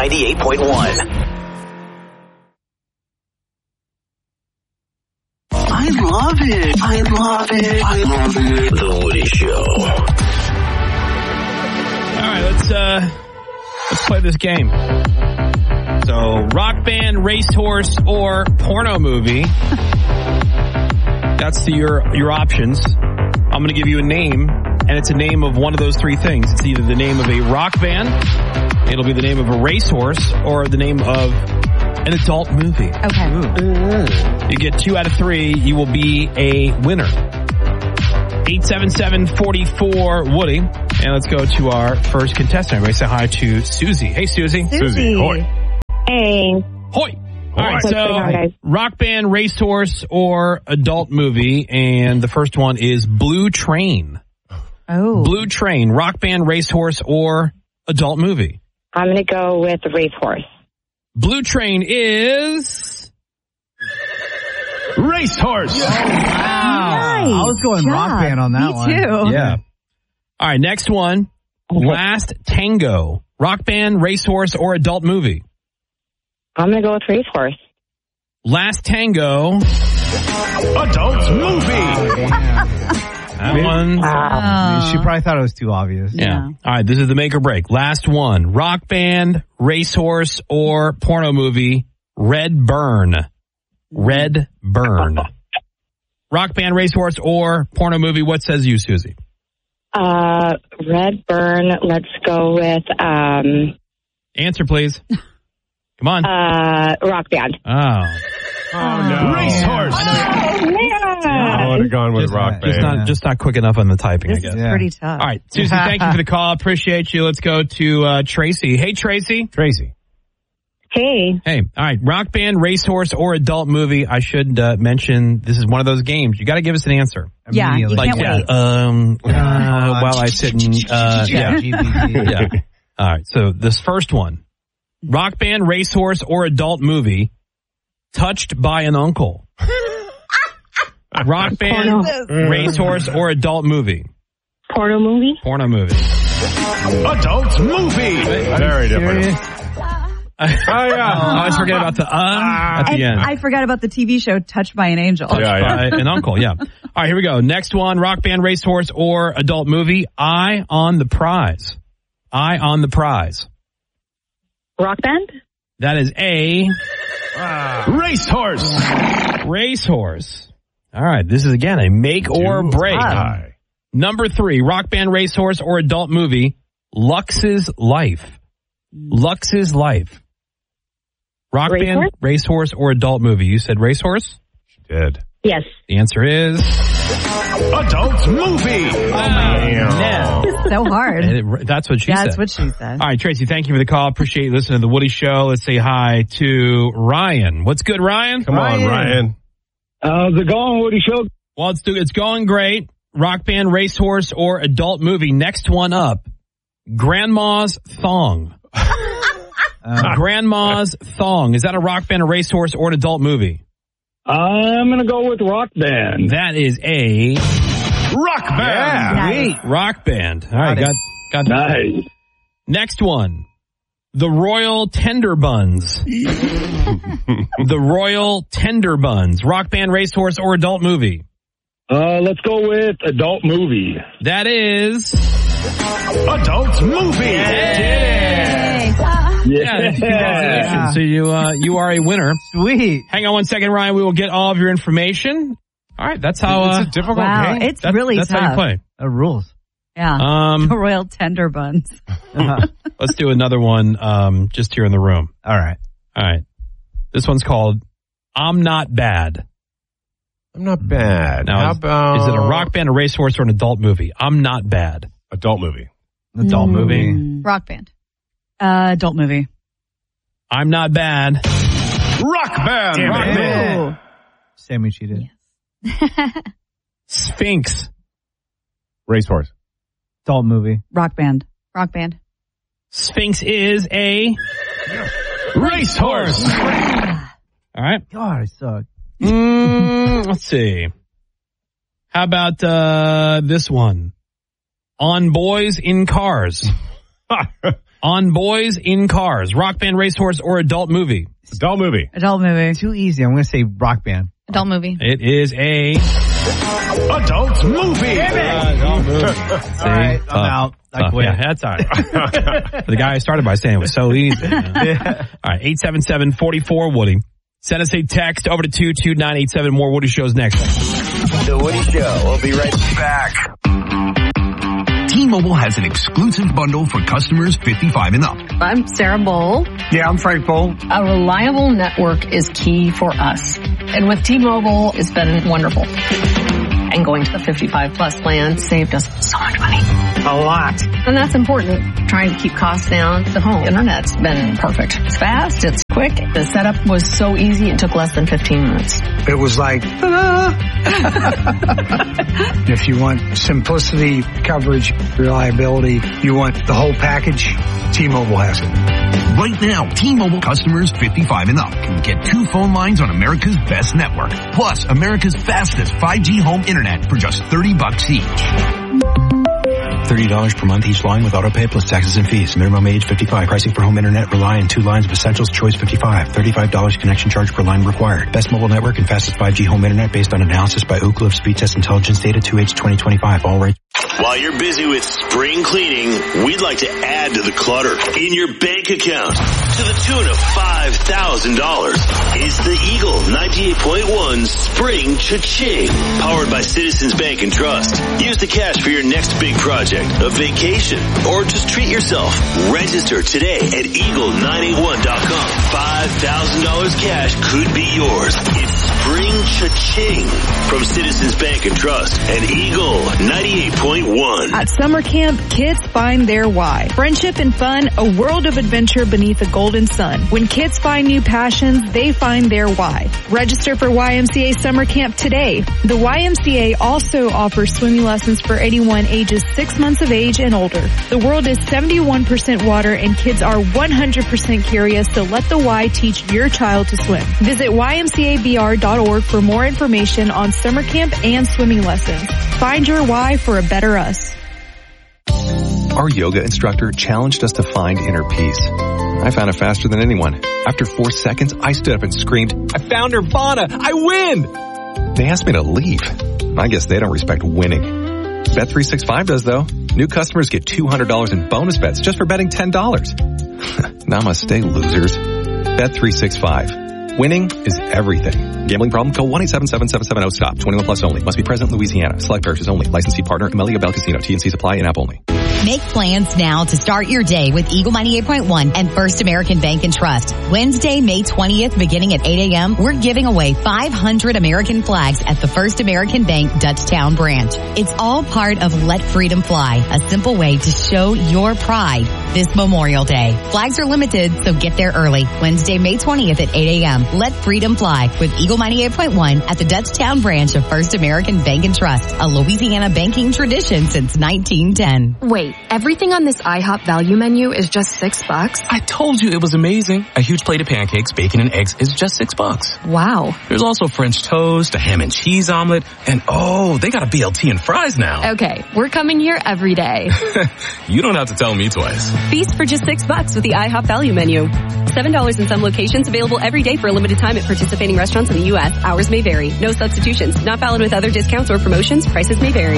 98.1. I love it. I love it. I love it. The Woody Show. All right, let's play this game. So, rock band, racehorse, or porno movie. That's your options. I'm going to give you a name, and it's a name of one of those three things. It's either the name of a rock band, it'll be the name of a racehorse, or the name of an adult movie. Okay. You get 2 out of 3, you will be a winner. 877-44-WOODY. And let's go to our first contestant. Everybody say hi to Susie. Hey, Susie. Susie. Hoy. Hey. Hoy. All right, What's going on, guys? rock band, racehorse, or adult movie. And the first one is Blue Train. Oh. Blue Train, rock band, racehorse, or adult movie. I'm going to go with the racehorse. Blue Train is Racehorse. Nice. I was going rock band on that one. Me too. Yeah. All right, next one. Last Tango. Rock band, racehorse, or adult movie? I'm going to go with racehorse. Last Tango. Adult movie. That one. She probably thought it was too obvious. Yeah. All right, this is the make or break. Last one. Rock band, racehorse, or porno movie? Red Burn. Red Burn. Rock band, racehorse, or porno movie? What says you, Susie? Red Burn. Let's go with Answer, please. Come on. rock band. Oh. No. Racehorse. I would have gone with rock band. Just not quick enough on the typing, This I guess. is pretty tough. All right, Susie, thank you for the call. Appreciate you. Let's go to Tracy. Hey, Tracy. Tracy. Hey. Hey, all right. Rock band, racehorse, or adult movie. I should mention this is one of those games. You got to give us an answer. Yeah, you Immediately. can't wait. While I sit and yeah. All right. So this first one, rock band, racehorse, or adult movie. Touched by an uncle. Rock band, racehorse, or adult movie. Porno movie? Porno movie. Adult movie. Very different. I always forget about the at the end. I forgot about the TV show Touched by an Angel. By an uncle, yeah. All right, here we go. Next one, rock band, racehorse, or adult movie. Eye on the Prize. Eye on the Prize. Rock band? That is a Racehorse. racehorse. All right, this is again a make or break. Number 3, rock band, racehorse, or adult movie. Lux's Life. Lux's Life. Rock band, racehorse, or adult movie. You said racehorse? She did. Yes. The answer is Adult movie. So hard. That's what she said. That's what she said. All right, Tracy, thank you for the call. Appreciate you listening to The Woody Show. Let's say hi to Ryan. What's good, Ryan? Come on, Ryan. How's it going, Woody Show? Well, it's going great. Rock band, racehorse, or adult movie. Next one up, Grandma's Thong. Grandma's Thong. Is that a rock band, a racehorse, or an adult movie? I'm going to go with rock band. That is a Rock band. Nice. rock band. All right, got Nice. Next one, the Royal Tender Buns. The Royal Tender Buns. Rock band, racehorse, or adult movie? Let's go with adult movie. That is Adult movie. Yeah, congratulations. So you are a winner. Sweet. Hang on one second, Ryan. We will get all of your information. All right, that's how. It's a difficult Wow, game. it's really that's tough. how you play. That rules. Yeah. The Royal Tender Buns. Let's do another one just here in the room. All right. This one's called I'm Not Bad. I'm not bad. Now, How about is it a rock band, a racehorse, or an adult movie? I'm Not Bad. adult movie? Adult movie. Rock band. Adult movie. I'm Not Bad. Rock band. Damn Rock it. band. Sammy cheated. Sphinx. Racehorse. Adult movie. Rock band. Rock band. Sphinx is a Racehorse. All right. God, I suck. Let's see. How about this one? On Boys in Cars. On Boys, In Cars, Rock Band, Racehorse, or adult movie? Adult movie. Adult movie. Too easy. I'm going to say Rock Band. Adult movie. It is a Adult movie. All right, I'm out. I quit. Yeah, that's all right. The guy I started by saying it was so easy. All right, 877-44-WOODY. Send us a text over to 22987. More Woody Shows next. The Woody Show. We'll be right back. T-Mobile has an exclusive bundle for customers 55 and up. I'm Sarah Bowl. Yeah, I'm Frank Bowl. A reliable network is key for us. And with T-Mobile, it's been wonderful. And going to the 55 plus plan saved us so much money. A lot. And that's important. Trying to keep costs down. The home internet's been perfect. It's fast. It's quick. The setup was so easy. It took less than 15 minutes. It was like, ta-da! If you want simplicity, coverage, reliability, you want the whole package, T-Mobile has it. Right now, T-Mobile customers 55 and up can get 2 phone lines on America's best network, plus America's fastest 5G home internet for just $30 each. $30 per month each line with auto pay plus taxes and fees. Minimum age 55. Pricing for home internet rely on 2 lines of Essentials Choice 55. $35 connection charge per line required. Best mobile network and fastest 5G home internet based on analysis by Ookla of Speed Test Intelligence data 2H 2025. All rates. While you're busy with spring cleaning, we'd like to add to the clutter in your bank account to the tune of $5,000. It's the Eagle 98.1 Spring Cha-Ching, powered by Citizens Bank and Trust. Use the cash for your next big project, a vacation, or just treat yourself. Register today at eagle981.com. $5,000 cash could be yours. It's Spring Cha-Ching from Citizens Bank and Trust and Eagle 98.1. At summer camp, kids find their why. Friendship and fun, a world of adventure beneath a golden sun. When kids find new passions, they find their why. Register for YMCA Summer Camp today. The YMCA also offers swimming lessons for anyone ages 6 months of age and older. The world is 71% water and kids are 100% curious, so let the Y teach your child to swim. Visit ymcabr.org for more information on summer camp and swimming lessons. Find your why for a better us. Our yoga instructor challenged us to find inner peace. I found it faster than anyone. After 4 seconds, I stood up and screamed, "I found Nirvana! I win!" They asked me to leave. I guess they don't respect winning. Bet365 does, though. New customers get $200 in bonus bets just for betting $10. Namaste, losers. Bet365. Winning is everything. Gambling problem? Call 1-877-770-STOP. 21 plus only. Must be present in Louisiana. Select purchase only. Licensee partner, Amelia Bell Casino. T&C supply and app only. Make plans now to start your day with Eagle 98.1 and First American Bank and Trust. Wednesday, May 20th, beginning at 8 a.m., we're giving away 500 American flags at the First American Bank Dutchtown branch. It's all part of Let Freedom Fly, a simple way to show your pride this Memorial Day. Flags are limited, so get there early. Wednesday, May 20th at 8 a.m. Let Freedom Fly with Eagle 98.1 at the Dutchtown branch of First American Bank and Trust, a Louisiana banking tradition since 1910. Wait, everything on this IHOP value menu is just $6? I told you it was amazing. A huge plate of pancakes, bacon, and eggs is just $6. Wow. There's also French toast, a ham and cheese omelet, and oh, they got a BLT and fries now. Okay, we're coming here every day. You don't have to tell me twice. Feast for just $6 with the IHOP value menu. $7 in some locations, available every day for a limited time at participating restaurants in the U.S. Hours may vary. No substitutions. Not valid with other discounts or promotions. Prices may vary.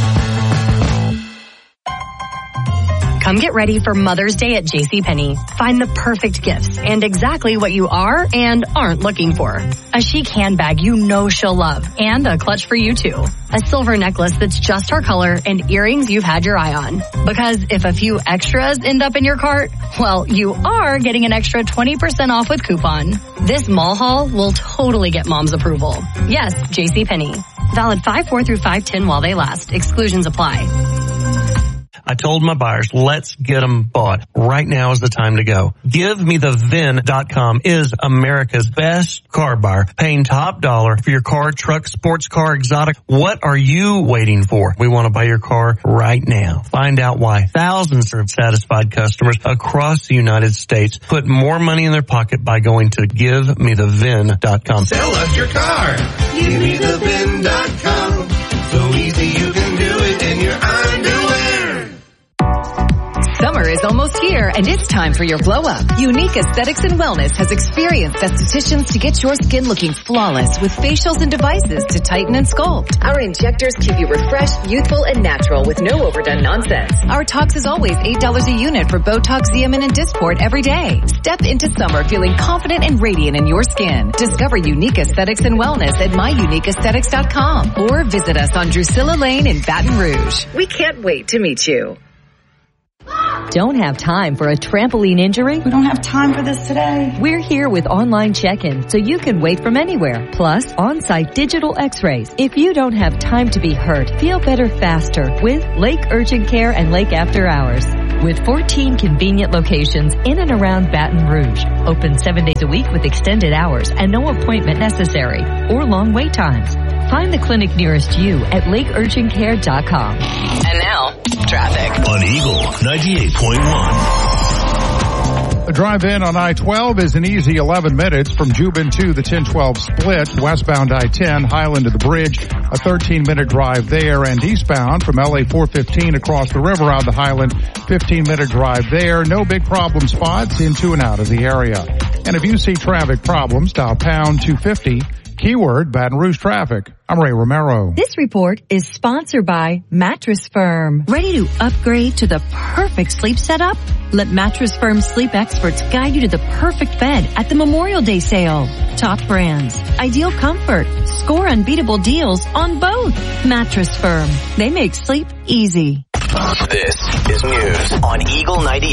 Come get ready for Mother's Day at JCPenney. Find the perfect gifts and exactly what you are and aren't looking for. A chic handbag you know she'll love and a clutch for you too. A silver necklace that's just her color and earrings you've had your eye on. Because if a few extras end up in your cart, well, you are getting an extra 20% off with coupon. This mall haul will totally get mom's approval. Yes, JCPenney. Valid 5/4 through 5/10 while they last. Exclusions apply. I told my buyers, let's get them bought. Right now is the time to go. GiveMeTheVin.com is America's best car buyer, paying top dollar for your car, truck, sports car, exotic. What are you waiting for? We want to buy your car right now. Find out why thousands of satisfied customers across the United States put more money in their pocket by going to GiveMeTheVin.com. Sell us your car. GiveMeTheVin.com. So easy you can do it in your underwear. Summer is almost here, and it's time for your glow-up. Unique Aesthetics and Wellness has experienced estheticians to get your skin looking flawless with facials and devices to tighten and sculpt. Our injectors keep you refreshed, youthful, and natural with no overdone nonsense. Our Tox is always $8 a unit for Botox, Xeomin, and Dysport every day. Step into summer feeling confident and radiant in your skin. Discover Unique Aesthetics and Wellness at myuniqueaesthetics.com or visit us on Drusilla Lane in Baton Rouge. We can't wait to meet you. Don't have time for a trampoline injury? We don't have time for this today. We're here with online check-in, so you can wait from anywhere. Plus, on-site digital x-rays. If you don't have time to be hurt, feel better faster with Lake Urgent Care and Lake After Hours. With 14 convenient locations in and around Baton Rouge. Open 7 days a week with extended hours and no appointment necessary or long wait times. Find the clinic nearest you at lakeurgentcare.com. And now, traffic. On Eagle 98.1. A drive-in on I-12 is an easy 11 minutes from Jubin to the 1012 split, westbound I-10, Highland to the bridge, a 13-minute drive there, and eastbound from LA 415 across the river out the Highland, 15-minute drive there. No big problem spots into and out of the area. And if you see traffic problems, dial pound 250, keyword Baton Rouge traffic. I'm Ray Romero. This report is sponsored by Mattress Firm. Ready to upgrade to the perfect sleep setup? Let Mattress Firm sleep experts guide you to the perfect bed at the Memorial Day sale. Top brands, ideal comfort, score unbeatable deals on both. Mattress Firm. They make sleep easy. This is news on Eagle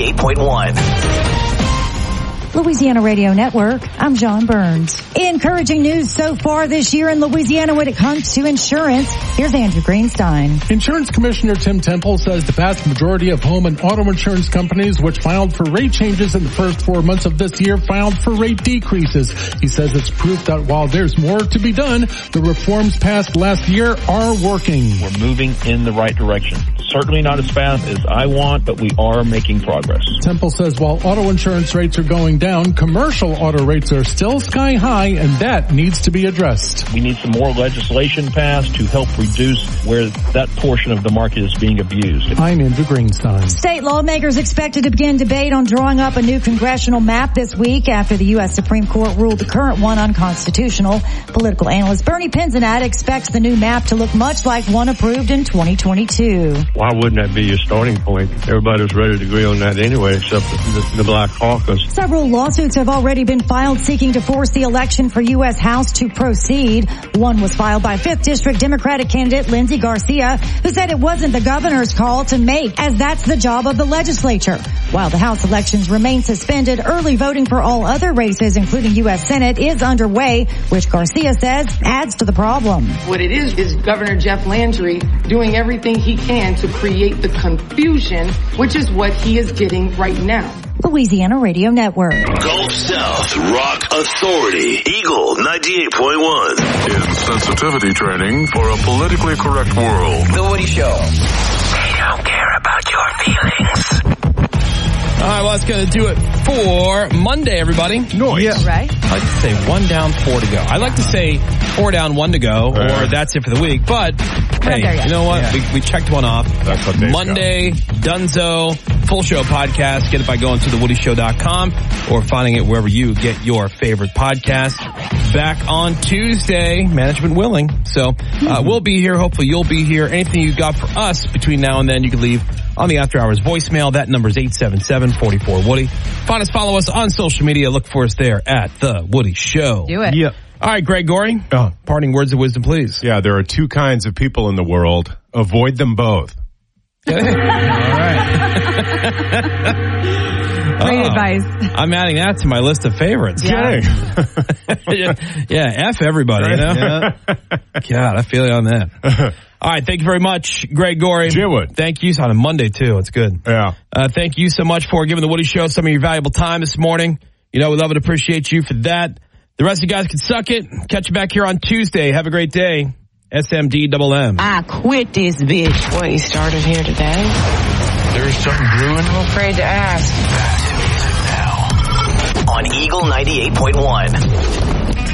98.1. Louisiana Radio Network, I'm John Burns. Encouraging news so far this year in Louisiana when it comes to insurance. Here's Andrew Greenstein. Insurance Commissioner Tim Temple says the vast majority of home and auto insurance companies which filed for rate changes in the first 4 months of this year filed for rate decreases. He says it's proof that while there's more to be done, the reforms passed last year are working. We're moving in the right direction. Certainly not as fast as I want, but we are making progress. Temple says while auto insurance rates are going down, commercial auto rates are still sky high, and that needs to be addressed. We need some more legislation passed to help reduce where that portion of the market is being abused. I'm Andrew Greenstein. State lawmakers expected to begin debate on drawing up a new congressional map this week after the U.S. Supreme Court ruled the current one unconstitutional. Political analyst Bernie Pinzinat expects the new map to look much like one approved in 2022. Why wouldn't that be your starting point? Everybody was ready to agree on that anyway, except the Black Caucus. Several lawsuits have already been filed seeking to force the election for U.S. House to proceed. One was filed by 5th District Democratic candidate Lindsey Garcia, who said it wasn't the governor's call to make, as that's the job of the legislature. While the House elections remain suspended, early voting for all other races, including U.S. Senate, is underway, which Garcia says adds to the problem. What it is Governor Jeff Landry doing everything he can to create the confusion, which is what he is getting right now. Louisiana Radio Network. Gulf South Rock Authority, Eagle 98.1. It's sensitivity training for a politically correct world. The Woody Show. They don't care about your feelings. All right, well, that's going to do it for Monday, everybody. Noise. Yeah. Right. I like to say 1 down, 4 to go. I like to say 4 down, 1 to go, or that's it for the week. But, hey, you know what? Yeah. We checked one off. That's what Monday, Dunzo, full show podcast. Get it by going to thewoodyshow.com or finding it wherever you get your favorite podcast. Back on Tuesday, management willing. So, we'll be here. Hopefully you'll be here. Anything you got for us between now and then, you can leave on the After Hours voicemail. That number is 877-44-WOODY. Find us, follow us on social media. Look for us there at The Woody Show. Do it. Yep. All right, Greg Gorey. Parting words of wisdom, please. Yeah, there are two kinds of people in the world. Avoid them both. All right. Great advice. I'm adding that to my list of favorites. Yeah. Yeah, F everybody, you know? Yeah. God, I feel you on that. All right, thank you very much, Greg Gorey. Jim Wood. Thank you. It's on a Monday, too. It's good. Yeah. Thank you so much for giving the Woody Show some of your valuable time this morning. You know, we love and appreciate you for that. The rest of you guys can suck it. Catch you back here on Tuesday. Have a great day. SMDMM. I quit this bitch. What, you started here today? There's something brewing? I'm afraid to ask. Now on Eagle 98.1.